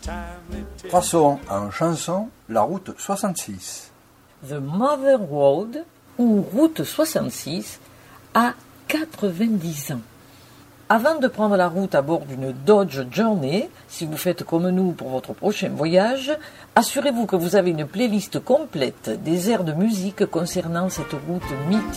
Passons en chanson la route 66. The Mother Road, ou route 66, a 90 ans. Avant de prendre la route à bord d'une Dodge Journey, si vous faites comme nous pour votre prochain voyage, assurez-vous que vous avez une playlist complète des airs de musique concernant cette route mythique.